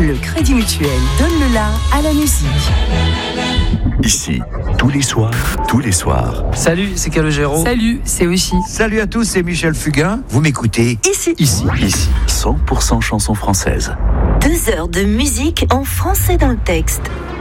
Le Crédit Mutuel donne le la à la musique. Ici, tous les soirs. Salut, c'est Calogero. Salut, c'est Oshi. Salut à tous, c'est Michel Fugain. Vous m'écoutez Ici, 100% chansons françaises. 2 heures de musique en français dans le texte.